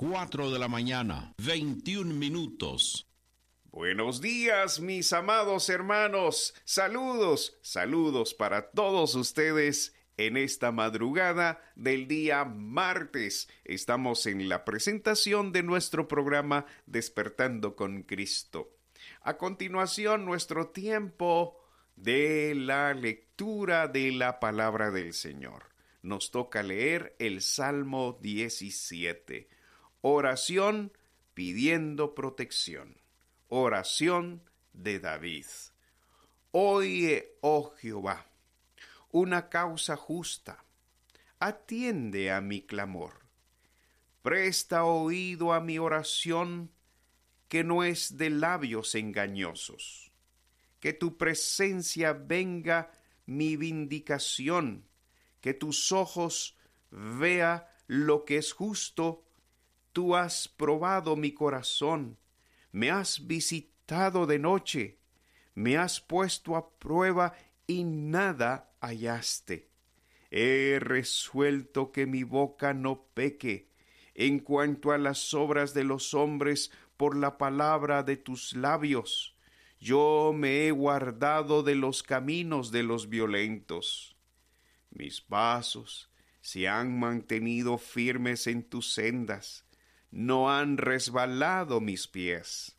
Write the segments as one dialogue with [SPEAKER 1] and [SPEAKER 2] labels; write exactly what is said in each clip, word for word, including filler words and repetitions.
[SPEAKER 1] cuatro de la mañana, veintiún minutos.
[SPEAKER 2] Buenos días, mis amados hermanos. Saludos, saludos para todos ustedes en esta madrugada del día martes. Estamos en la presentación de nuestro programa Despertando con Cristo. A continuación, nuestro tiempo de la lectura de la palabra del Señor. Nos toca leer el Salmo diecisiete. Oración pidiendo protección. Oración de David. Oye, oh Jehová, una causa justa. Atiende a mi clamor. Presta oído a mi oración, que no es de labios engañosos. Que tu presencia venga mi vindicación, que tus ojos vea lo que es justo. Tú has probado mi corazón, me has visitado de noche, me has puesto a prueba y nada hallaste. He resuelto que mi boca no peque en cuanto a las obras de los hombres por la palabra de tus labios. Yo me he guardado de los caminos de los violentos. Mis pasos se han mantenido firmes en tus sendas, no han resbalado mis pies.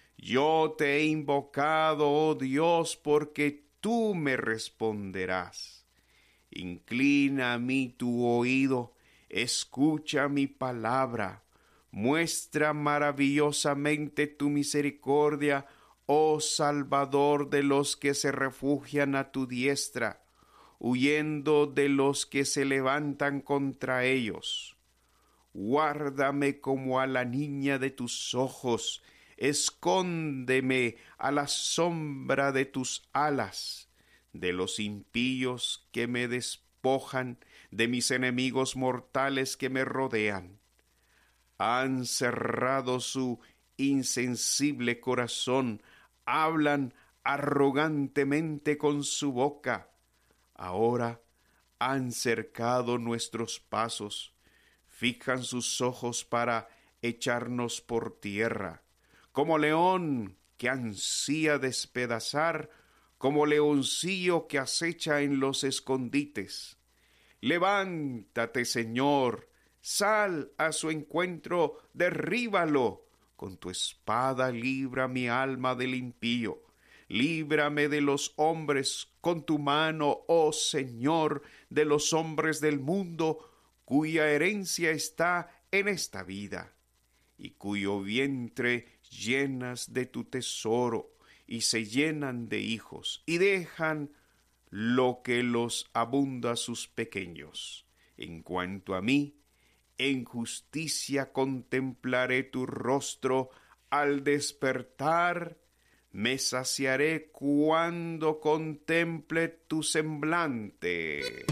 [SPEAKER 2] Yo te he invocado, oh Dios, porque tú me responderás. Inclina a mí tu oído, escucha mi palabra. Muestra maravillosamente tu misericordia, oh Salvador de los que se refugian a tu diestra, huyendo de los que se levantan contra ellos. Guárdame como a la niña de tus ojos, escóndeme a la sombra de tus alas, de los impíos que me despojan, de mis enemigos mortales que me rodean. Han cerrado su insensible corazón, hablan arrogantemente con su boca. Ahora han cercado nuestros pasos, fijan sus ojos para echarnos por tierra. Como león que ansía despedazar, como leoncillo que acecha en los escondites. Levántate, Señor, sal a su encuentro, derríbalo. Con tu espada libra mi alma del impío. Líbrame de los hombres con tu mano, oh Señor, de los hombres del mundo, cuya herencia está en esta vida, y cuyo vientre llenas de tu tesoro, y se llenan de hijos, y dejan lo que los abunda sus pequeños. En cuanto a mí, en justicia contemplaré tu rostro, al despertar me saciaré cuando contemple tu semblante.